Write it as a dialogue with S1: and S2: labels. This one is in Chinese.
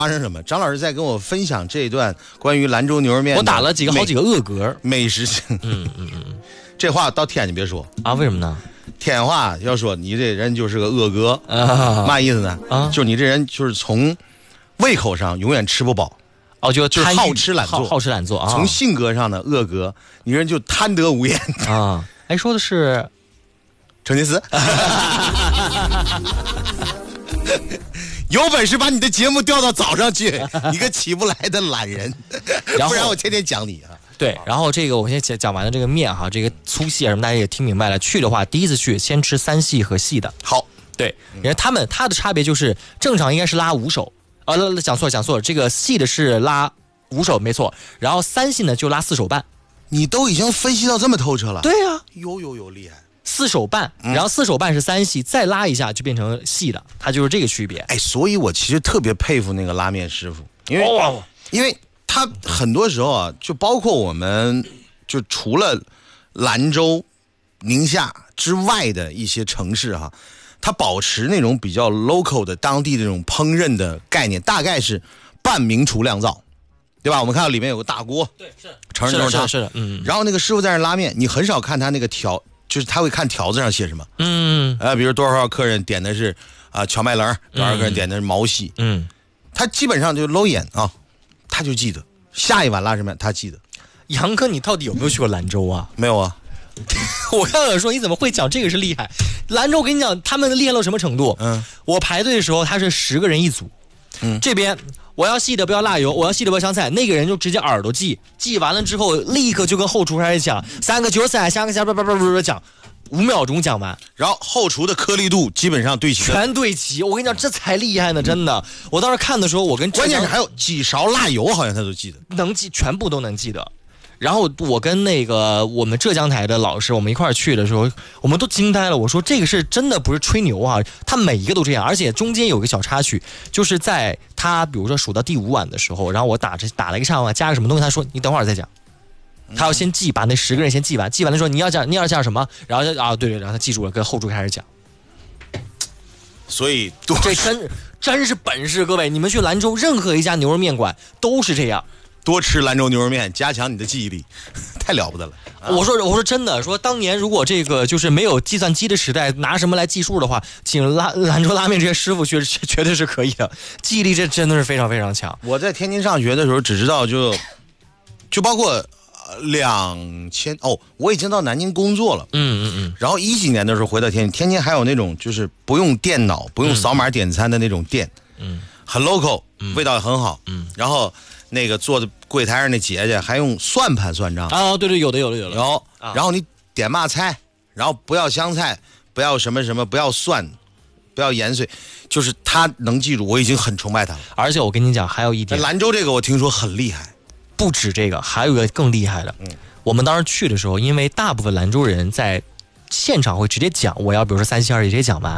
S1: 发生什么？张老师在跟我分享这一段关于兰州牛肉面，
S2: 我打了好几个恶格
S1: 美食。这话到天津别说
S2: 啊？为什么呢？
S1: 天津话要说你这人就是个恶格啊，嘛意思呢？就是你这人就是从胃口上永远吃不饱。
S2: 哦，就是
S1: 好吃懒做，
S2: 好吃懒做啊。
S1: 从性格上的恶格，你人就贪得无厌
S2: 啊。哎，说的是
S1: 成吉思。有本事把你的节目调到早上去，你个起不来的懒人，不然我天天讲你啊。
S2: 对，然后这个我先讲完了这个面哈，这个粗细什么大家也听明白了。去的话，第一次去先吃3细和细的。
S1: 好，
S2: 对，因为它的差别就是正常应该是拉5手，讲错了，这个细的是拉5手没错，然后3细呢就拉4手半。
S1: 你都已经分析到这么透彻了。
S2: 对啊，
S1: 有厉害。
S2: 4手半，然后4手半是3细，再拉一下就变成细的，它就是这个区别。
S1: 哎，所以我其实特别佩服那个拉面师傅，因为他很多时候啊，就包括我们就除了兰州、宁夏之外的一些城市哈，他保持那种比较 local 的当地的这种烹饪的概念，大概是半明厨亮灶，对吧？我们看到里面有个大锅，
S2: 对，是
S1: 承认都是他，
S2: 是的，
S1: 然后那个师傅在那拉面，你很少看他那个条，就是他会看条子上写什么，比如多少客人点的是荞麦棱，多少客人点的是毛细，他基本上就搂眼啊，他就记得下一碗拉什么，他记得。
S2: 杨哥，你到底有没有去过兰州啊？
S1: 没有啊。
S2: 我刚想说你怎么会讲这个是厉害？兰州我跟你讲，他们厉害到什么程度？我排队的时候他是10个人一组，这边我要细的不要辣油，我要细的不要香菜，那个人就直接耳朵记完了之后，立刻就跟后厨开始讲3个韭菜，香个虾，讲5秒钟讲完，
S1: 然后后厨的颗粒度基本上对齐，
S2: 全对齐。我跟你讲，这才厉害呢，真的。我当时看的时候，
S1: 关键是还有几勺辣油，好像他都记得，
S2: 能记，全部都能记得。然后我跟那个我们浙江台的老师，我们一块儿去的时候，我们都惊呆了。我说这个是真的不是吹牛啊，他每一个都这样，而且中间有个小插曲，就是在他比如说数到第5碗的时候，然后我打了一个上碗，加个什么东西，他说你等会儿再讲。他要先记，把那10个人先记完的时候，你要讲什么，然后对，然后他记住了，跟后厨开始讲。
S1: 所以
S2: 这真是本事，各位，你们去兰州任何一家牛肉面馆都是这样。
S1: 多吃兰州牛肉面，加强你的记忆力，太了不得了。
S2: 我说真的，说当年如果这个就是没有计算机的时代，拿什么来计数的话，请兰州拉面这些师傅绝对是可以的，记忆力这真的是非常非常强。
S1: 我在天津上学的时候只知道就包括2000我已经到南京工作了，然后10几年的时候回到天津还有那种就是不用电脑、不用扫码点餐的那种店，很 local，味道也很好，然后那个坐在柜台上那姐姐还用算盘算账
S2: 啊，对，有的，
S1: 然后你点嘛菜，然后不要香菜，不要什么什么，不要蒜，不要盐碎，就是他能记住，我已经很崇拜他了。
S2: 而且我跟你讲，还有一点，
S1: 兰州这个我听说很厉害，
S2: 不止这个，还有一个更厉害的。我们当时去的时候，因为大部分兰州人在现场会直接讲，我要比如说3、7、2直接讲完。